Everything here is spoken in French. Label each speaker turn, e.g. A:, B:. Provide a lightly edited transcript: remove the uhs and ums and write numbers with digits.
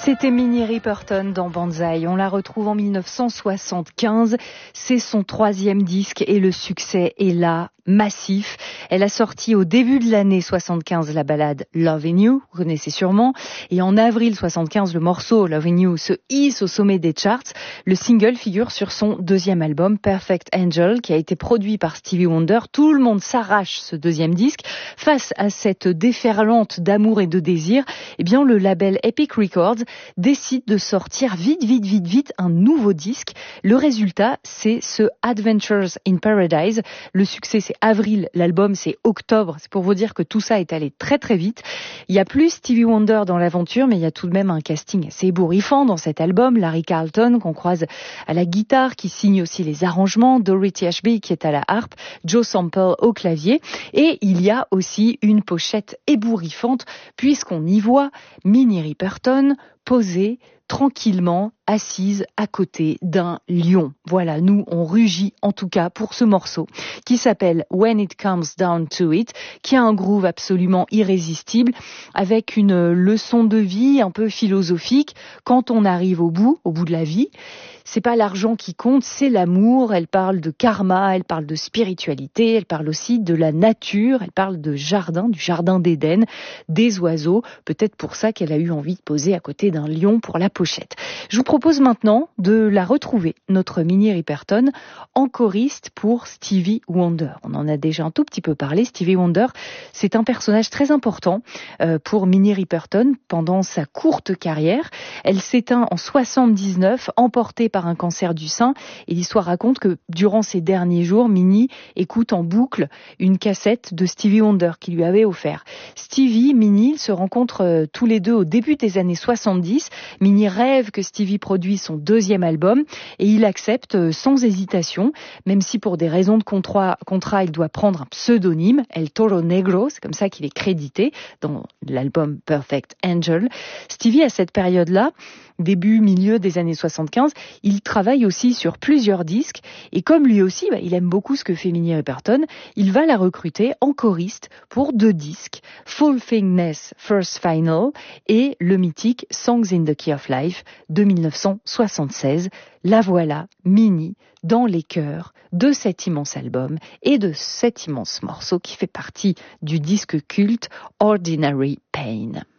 A: C'était Minnie Riperton dans Banzai. On la retrouve en 1975. C'est son 3e disque et le succès est là, massif. Elle a sorti au début de l'année 75 la ballade Lovin' You, vous connaissez sûrement. Et en avril 75, le morceau Lovin' You se hisse au sommet des charts. Le single figure sur son 2e album Perfect Angel, qui a été produit par Stevie Wonder. Tout le monde s'arrache ce 2e disque. Face à cette déferlante d'amour et de désir, eh bien, le label Epic Records décide de sortir vite un nouveau disque. Le résultat, c'est ce Adventures in Paradise. Le succès, c'est avril. L'album, c'est octobre. C'est pour vous dire que tout ça est allé très vite. Il y a plus Stevie Wonder dans l'aventure, mais il y a tout de même un casting assez ébouriffant dans cet album. Larry Carlton, qu'on croise à la guitare, qui signe aussi les arrangements. Dorothy Ashby, qui est à la harpe. Joe Sample au clavier. Et il y a aussi une pochette ébouriffante, puisqu'on y voit Minnie Riperton posée tranquillement, assise à côté d'un lion. Voilà, nous, on rugit en tout cas pour ce morceau qui s'appelle When It Comes Down to It, qui a un groove absolument irrésistible, avec une leçon de vie un peu philosophique. Quand on arrive au bout de la vie, c'est pas l'argent qui compte, c'est l'amour. Elle parle de karma, elle parle de spiritualité, elle parle aussi de la nature, elle parle de jardin, du jardin d'Éden, des oiseaux. Peut-être pour ça qu'elle a eu envie de poser à côté d'un lion pour la pochette. Je vous propose maintenant de la retrouver, notre Minnie Riperton, en choriste pour Stevie Wonder. On en a déjà un tout petit peu parlé. Stevie Wonder, c'est un personnage très important pour Minnie Riperton pendant sa courte carrière. Elle s'éteint en 79, emportée par un cancer du sein, et l'histoire raconte que durant ces derniers jours, Minnie écoute en boucle une cassette de Stevie Wonder qu'il lui avait offert. Stevie, Minnie se rencontrent tous les deux au début des années 70. Minnie rêve que Stevie produise son 2e album et il accepte sans hésitation, même si pour des raisons de contrat, il doit prendre un pseudonyme, El Toro Negro, c'est comme ça qu'il est crédité dans l'album Perfect Angel. Stevie, à cette période-là, milieu des années 75, il travaille aussi sur plusieurs disques et comme lui aussi, il aime beaucoup ce que fait Minnie Riperton, il va la recruter en choriste pour 2 disques, Fulfillingness First Final et le mythique Songs in the Key of Life de 1976. La voilà, Minnie, dans les chœurs de cet immense album et de cet immense morceau qui fait partie du disque culte Ordinary Pain.